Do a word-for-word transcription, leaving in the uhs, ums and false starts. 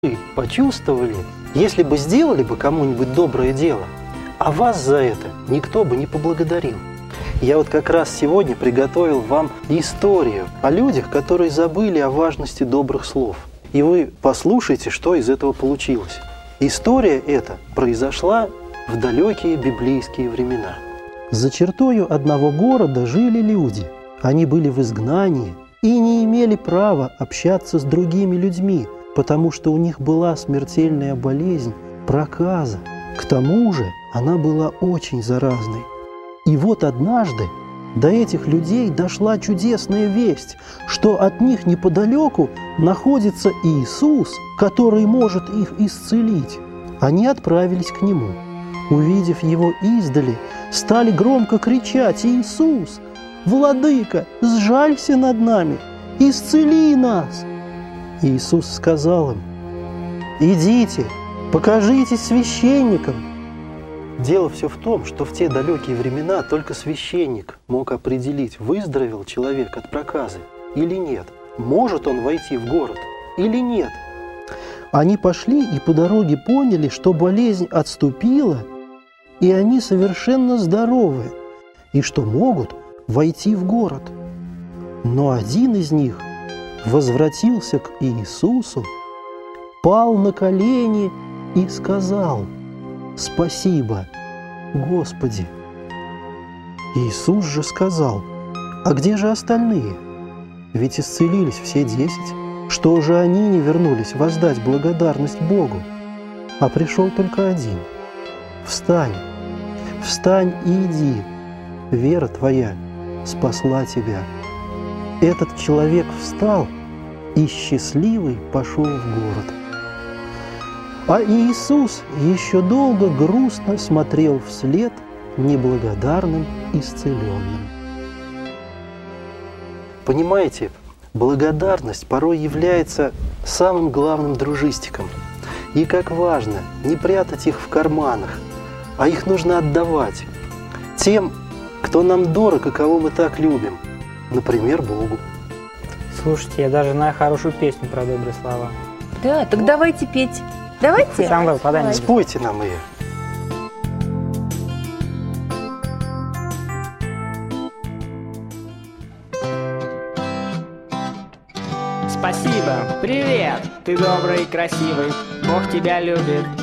вы почувствовали, если бы сделали бы кому-нибудь доброе дело, а вас за это никто бы не поблагодарил? Я вот как раз сегодня приготовил вам историю о людях, которые забыли о важности добрых слов. И вы послушайте, что из этого получилось. История эта произошла в далекие библейские времена. За чертою одного города жили люди. Они были в изгнании и не имели права общаться с другими людьми, потому что у них была смертельная болезнь – проказа. К тому же она была очень заразной. И вот однажды до этих людей дошла чудесная весть, что от них неподалеку находится Иисус, который может их исцелить. Они отправились к Нему. Увидев Его издали, стали громко кричать: «Иисус, Владыка, сжалься над нами, исцели нас!» Иисус сказал им: «Идите, покажитесь священникам». Дело все в том, что в те далекие времена только священник мог определить, выздоровел человек от проказы или нет, может он войти в город или нет. Они пошли и по дороге поняли, что болезнь отступила, и они совершенно здоровы, и что могут войти в город. Но один из них возвратился к Иисусу, пал на колени и сказал: «Спасибо, Господи». Иисус же сказал: «А где же остальные? Ведь исцелились все десять. Что же они не вернулись воздать благодарность Богу? А пришел только один. Встань, встань и иди, вера твоя спасла тебя». Этот человек встал и счастливый пошел в город. А Иисус еще долго грустно смотрел вслед неблагодарным исцеленным. Понимаете, благодарность порой является самым главным дружистиком. И как важно не прятать их в карманах, а их нужно отдавать тем, кто нам дорог и кого мы так любим. Например, Богу. Слушайте, я даже знаю хорошую песню про добрые слова. Да, так давайте петь. Давайте. Самвел, подай мне. Спойте нам ее. Спасибо, привет, ты добрый и красивый, Бог тебя любит,